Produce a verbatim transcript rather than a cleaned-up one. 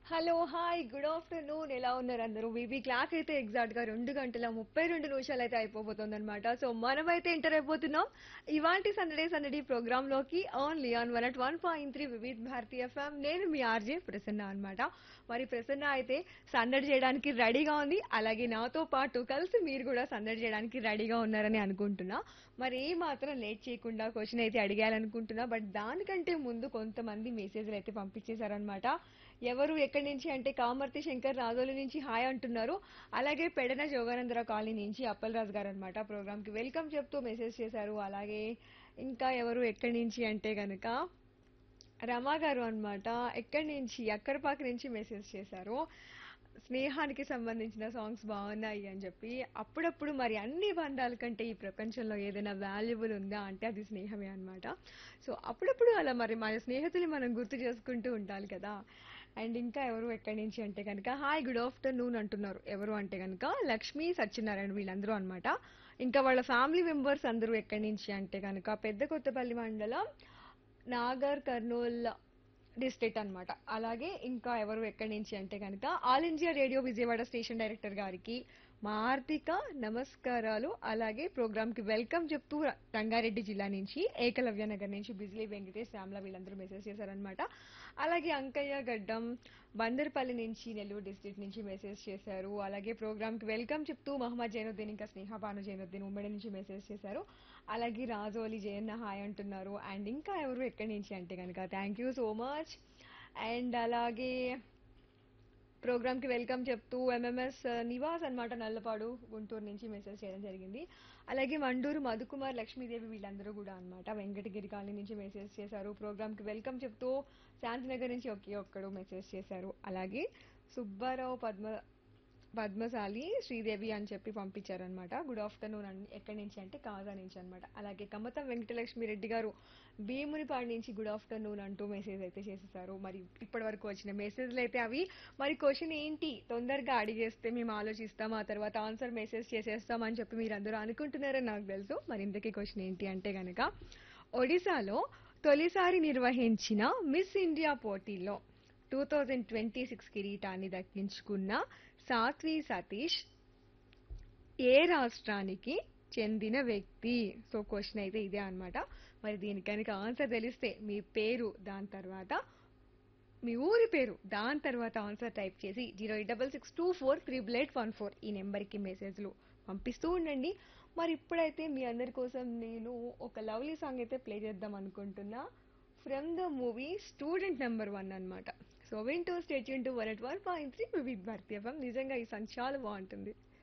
hello hi good afternoon ఎలా ఉన్నారు అందరూ వివి క్లాక్ అయితే ఎగ్జాక్ట్ గా రెండు గంటల ముప్పై రెండు నిమిషాలు అయితే అయిపోతుంది అనమాట సో మనమైతే ఎంటర్ అయిపోతున్నాం ఇవాంటి సందడే సందడి ప్రోగ్రామ్ లోకి only on one at one point three Vividh Bharatiya FM నేను మీ ఆర్జే ప్రసన్న అన్నమాట మరి ప్రసన్న అయితే సందడి చేయడానికి రెడీగా ఉంది అలాగే నాతో పాటు కలిసి మీరు కూడా సందడి చేయడానికి రెడీగా ఉన్నారని అనుకుంటున్నా మరి ఏ మాత్రం లేట్ చేయకుండా క్వశ్చన్ అయితే అడిగాలనుకుంటున్నా బట్ దానికంటే ముందు కొంతమంది మెసేజ్లు అయితే పంపించేశారనమాట ఎవరు ఎక్కడి నుంచి అంటే కామర్తి శంకర్ రాజోలు నుంచి హాయ్ అంటున్నారు అలాగే పెడన జోగానందర కాలనీ నుంచి అప్పలరాజు గారు అనమాట ప్రోగ్రామ్ కి వెల్కమ్ చెప్తూ మెసేజ్ చేశారు అలాగే ఇంకా ఎవరు ఎక్కడి నుంచి అంటే గనుక రమా గారు అన్నమాట ఎక్కడి నుంచి అక్కరపాక నుంచి మెసేజ్ చేశారు స్నేహానికి సంబంధించిన సాంగ్స్ బాగున్నాయి అని చెప్పి అప్పుడప్పుడు మరి అన్ని బంధాల కంటే ఈ ప్రపంచంలో ఏదైనా వాల్యుబుల్ ఉందా అంటే అది స్నేహమే అన్నమాట సో అప్పుడప్పుడు అలా మరి మన స్నేహితులు మనం గుర్తు చేసుకుంటూ ఉండాలి కదా అండ్ ఇంకా ఎవరు ఎక్కడి నుంచి అంటే కనుక హాయ్ గుడ్ ఆఫ్టర్నూన్ అంటున్నారు ఎవరు అంటే కనుక లక్ష్మీ సత్యనారాయణ వీళ్ళందరూ అన్నమాట ఇంకా వాళ్ళ ఫ్యామిలీ మెంబర్స్ అందరూ ఎక్కడి నుంచి అంటే కనుక పెద్ద కొత్తపల్లి మండలం నాగర్ కర్నూల్ డిస్ట్రిక్ట్ అన్నమాట అలాగే ఇంకా ఎవరు ఎక్కడి నుంచి అంటే కనుక all India radio Vijayawada station director గారికి మా ఆర్థిక నమస్కారాలు అలాగే ప్రోగ్రామ్ కి వెల్కమ్ చెప్తూ ర- రంగారెడ్డి జిల్లా నుంచి ఏకలవ్య నగర్ నుంచి బిజిలీ వెంకటేష్ శ్యామల వీళ్ళందరూ మెసేజ్ చేశారనమాట అలాగే అంకయ్య గడ్డం బందర్పల్లి నుంచి నెల్లూరు డిస్ట్రిక్ట్ నుంచి మెసేజ్ చేశారు అలాగే ప్రోగ్రామ్ కి వెల్కమ్ చెప్తూ మహమ్మద్ జైనుద్దీన్ ఇంకా స్నేహ భాను జైనుద్దీన్ ఉమ్మడి నుంచి మెసేజ్ చేశారు అలాగే రాజోలి జయన్న హాయ్ అంటున్నారు అండ్ ఇంకా ఎవరు ఎక్కడి నుంచి అంటే కనుక thank you so much and అలాగే ప్రోగ్రామ్ కి వెల్కమ్ చెప్తూ ఎంఎంఎస్ నివాస్ అన్నమాట నల్లపాడు గుంటూరు నుంచి మెసేజ్ చేయడం జరిగింది అలాగే మండూరు మధుకుమార్ లక్ష్మీదేవి వీళ్ళందరూ కూడా అన్నమాట వెంకటగిరి కాలనీ నుంచి మెసేజ్ చేశారు ప్రోగ్రామ్ కి వెల్కమ్ చెప్తూ శాంతినగర్ నుంచి ఒకే ఒక్కడు మెసేజ్ చేశారు అలాగే సుబ్బారావు పద్మ పద్మశాలి శ్రీదేవి అని చెప్పి పంపించారనమాట గుడ్ ఆఫ్టర్నూన్ అండి ఎక్కడి నుంచి అంటే కాజా నుంచి అన్నమాట అలాగే కమతం వెంకటలక్ష్మి రెడ్డి గారు భీమునిపాడు నుంచి గుడ్ ఆఫ్టర్నూన్ అంటూ మెసేజ్ అయితే చేసేసారు మరి ఇప్పటి వరకు వచ్చిన మెసేజ్లు అయితే అవి మరి క్వశ్చన్ ఏంటి తొందరగా అడిగేస్తే మేము ఆలోచిస్తాం ఆ తర్వాత ఆన్సర్ మెసేజ్ చేసేస్తాం అని చెప్పి మీరు అందరూ అనుకుంటున్నారని నాకు తెలుసు మరి ఇంతకీ క్వశ్చన్ ఏంటి అంటే గనక ఒడిశాలో తొలిసారి నిర్వహించిన మిస్ ఇండియా పోటీల్లో టూ థౌజండ్ ట్వంటీ సిక్స్ కిరీటాన్ని దక్కించుకున్న సాత్వి సతీష్ ఏ రాష్ట్రానికి చెందిన వ్యక్తి సో క్వశ్చన్ అయితే ఇదే అన్నమాట మరి దీనికి కనుక ఆన్సర్ తెలిస్తే మీ పేరు దాని తర్వాత మీ ఊరి పేరు దాని తర్వాత ఆన్సర్ టైప్ చేసి zero eight double six two four triple eight one four ఈ నెంబర్కి మెసేజ్లు పంపిస్తూ ఉండండి మరి ఇప్పుడైతే మీ అందరి కోసం నేను ఒక లవ్లీ సాంగ్ అయితే ప్లే చేద్దాం అనుకుంటున్నా from the movie student number one అన్నమాట సో వింటూ state Yoon to one at one point three with భారతీయ నిజంగా ఈ సాంగ్ చాలా బాగుంటుంది